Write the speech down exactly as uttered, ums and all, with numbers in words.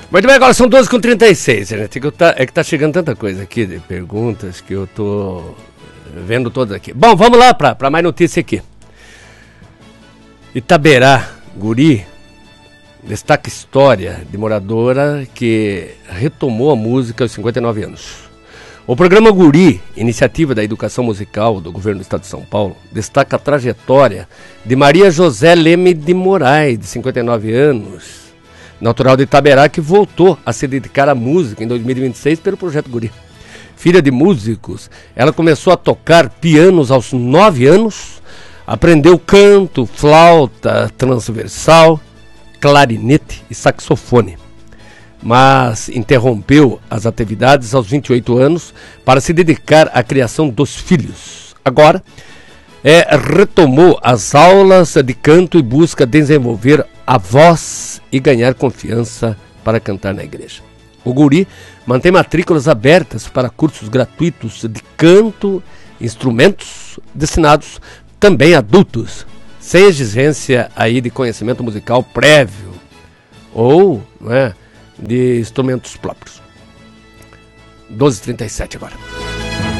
Muito bem, agora são doze e trinta e seis, gente. É que tá chegando tanta coisa aqui de perguntas que eu tô vendo todas aqui. Bom, vamos lá para mais notícia aqui. Itaberá, Guri, destaca história de moradora que retomou a música aos cinquenta e nove anos. O programa Guri, iniciativa da educação musical do governo do estado de São Paulo, destaca a trajetória de Maria José Leme de Moraes, de cinquenta e nove anos, natural de Itaberá, que voltou a se dedicar à música em dois mil e vinte e seis pelo Projeto Guri. Filha de músicos, ela começou a tocar pianos aos nove anos, aprendeu canto, flauta transversal, clarinete e saxofone, mas interrompeu as atividades aos vinte e oito anos para se dedicar à criação dos filhos. Agora, é, retomou as aulas de canto e busca desenvolver a voz e ganhar confiança para cantar na igreja. O Guri mantém matrículas abertas para cursos gratuitos de canto, instrumentos destinados também a adultos, sem exigência aí de conhecimento musical prévio ou, não é, de instrumentos próprios. doze e trinta e sete agora.